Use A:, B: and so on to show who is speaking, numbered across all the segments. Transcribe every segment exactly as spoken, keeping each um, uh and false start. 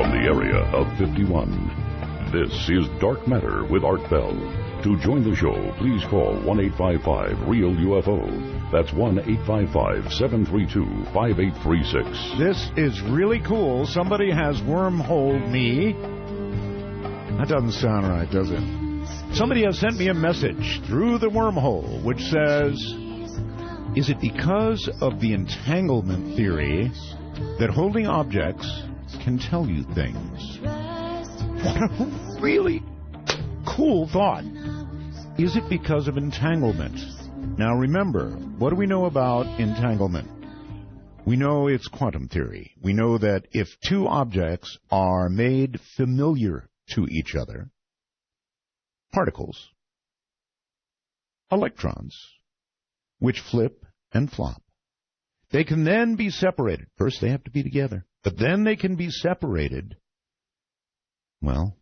A: from the area of fifty-one. This is Dark Matter with Art Bell. To join the show, please call one eight five five real U F O. That's one eight five five, seven three two, five eight three six.
B: This is really cool. Somebody has wormholed me. That doesn't sound right, does it? Somebody has sent me a message through the wormhole which says, is it because of the entanglement theory that holding objects can tell you things? What a really cool thought. Is it because of entanglement? Now remember, what do we know about entanglement? We know it's quantum theory. We know that if two objects are made familiar to each other, particles, electrons, which flip and flop, they can then be separated. First they have to be together, but then they can be separated, well,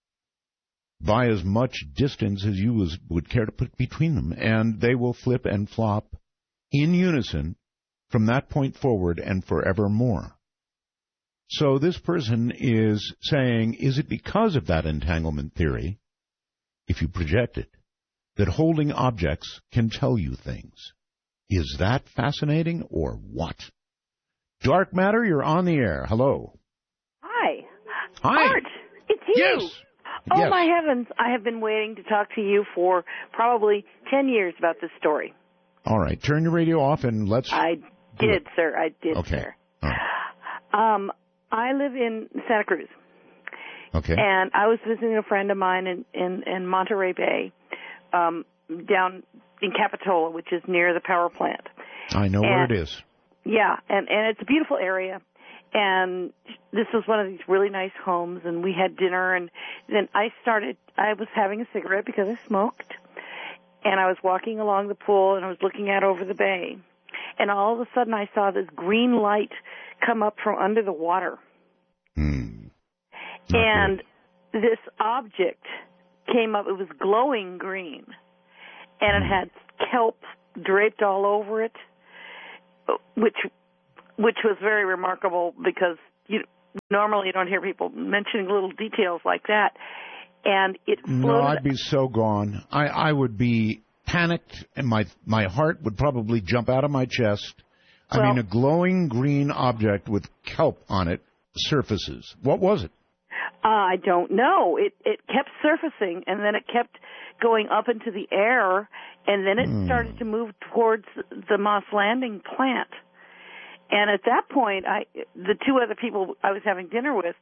B: by as much distance as you was, would care to put between them, and they will flip and flop in unison from that point forward and forevermore. So this person is saying, is it because of that entanglement theory, if you project it, that holding objects can tell you things? Is that fascinating or what? Dark Matter, you're on the air. Hello.
C: Hi.
B: Hi.
C: Art, it's you.
B: Yes.
C: Oh,
B: yes.
C: my heavens. I have been waiting to talk to you for probably ten years about this story.
B: All right. Turn your radio off and let's...
C: I did, sir. I did,
B: okay.
C: sir.
B: All right.
C: Um, I live in Santa Cruz.
B: Okay.
C: And I was visiting a friend of mine in, in, in Monterey Bay, um, down in Capitola, which is near the power plant.
B: I know
C: and,
B: where it is.
C: Yeah, and, and it's a beautiful area. And this was one of these really nice homes, and we had dinner, and then I started, I was having a cigarette because I smoked, and I was walking along the pool, and I was looking out over the bay, and all of a sudden I saw this green light come up from under the water.
B: Hmm.
C: And good. This object came up, it was glowing green, and it had kelp draped all over it, which which was very remarkable because you normally you don't hear people mentioning little details like that. And it floated.
B: No, I'd be so gone. I, I would be panicked, and my my heart would probably jump out of my chest. I
C: well,
B: mean, a glowing green object with kelp on it surfaces. What was it?
C: Uh, I don't know. It it kept surfacing, and then it kept going up into the air, and then it mm. started to move towards the Moss Landing plant. And at that point, I the two other people I was having dinner with,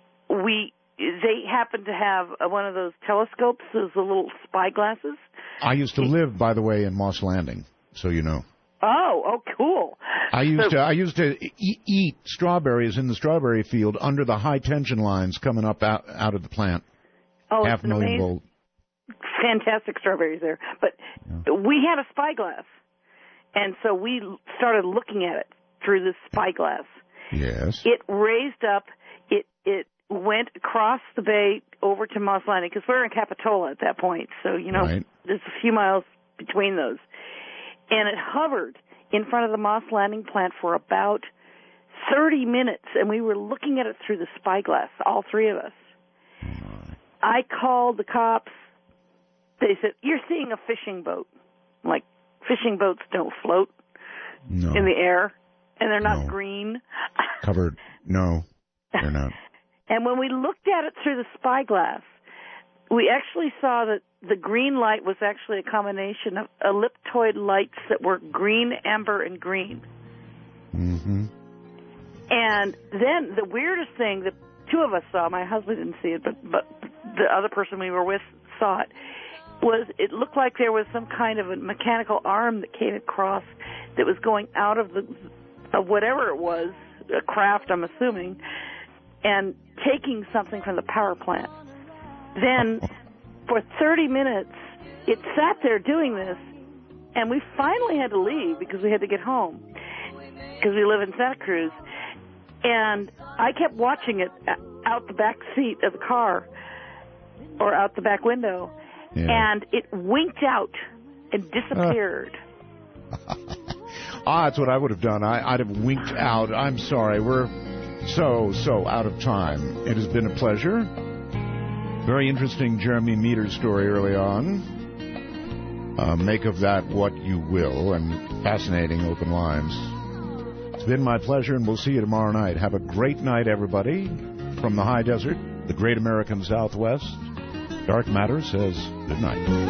C: we they happened to have one of those telescopes, those little spy glasses.
B: I used to live, by the way, in Moss Landing, so you know.
C: Oh, oh, cool.
B: I used
C: so,
B: to I used to eat, eat strawberries in the strawberry field under the high tension lines coming up out, out of the plant.
C: Oh,
B: half million volt.
C: Fantastic strawberries there. But yeah. We had a spyglass, and so we started looking at it through this spyglass.
B: Yes.
C: It raised up. It it went across the bay over to Moss Landing because we're in Capitola at that point. So you know,
B: right.
C: There's a few miles between those. And it hovered in front of the Moss Landing plant for about thirty minutes, and we were looking at it through the spyglass, all three of us. Mm. I called the cops. They said, "You're seeing a fishing boat." I'm like, fishing boats don't float
B: no.
C: in the air, and they're not
B: no.
C: green.
B: Covered. No, they're not.
C: And when we looked at it through the spyglass, we actually saw that the green light was actually a combination of elliptoid lights that were green, amber, and green.
B: Mm-hmm.
C: And then the weirdest thing that two of us saw, my husband didn't see it, but, but the other person we were with saw it, was it looked like there was some kind of a mechanical arm that came across that was going out of the of whatever it was, a craft, I'm assuming, and taking something from the power plant. Then, for thirty minutes, it sat there doing this, and we finally had to leave because we had to get home, because we live in Santa Cruz. And I kept watching it out the back seat of the car, or out the back window, yeah. and it winked out and disappeared.
B: Uh. Ah, that's what I would have done. I, I'd have winked out. I'm sorry. We're so, so out of time. It has been a pleasure. Very interesting Jeremy Meter story early on. Uh, make of that what you will, and fascinating open lines. It's been my pleasure, and we'll see you tomorrow night. Have a great night, everybody. From the high desert, the great American Southwest, Dark Matter says good night.